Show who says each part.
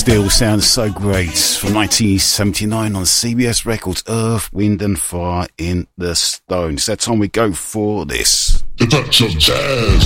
Speaker 1: still sounds so great. From 1979 on CBS Records, Earth, Wind and Fire in the Stone. It's that time we go for this.
Speaker 2: It's Jazz.